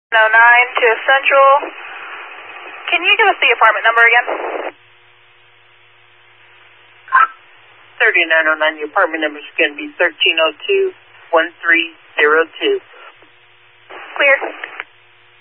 to Central. Can you give us the apartment number again? 3909, your apartment number is going to be 1302-1302. Clear.